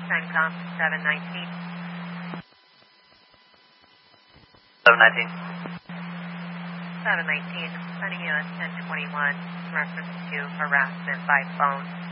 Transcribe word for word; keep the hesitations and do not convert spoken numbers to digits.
CENTCOM seven nineteen. seven nineteen. seven nineteen, sending you a ten twenty-one reference to harassment by phone.